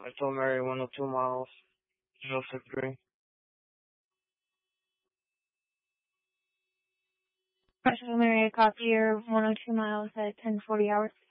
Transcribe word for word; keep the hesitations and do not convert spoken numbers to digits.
I told Mary one oh two miles. Joseph Green. Special Mary, a copy here, one oh two miles at ten forty hours.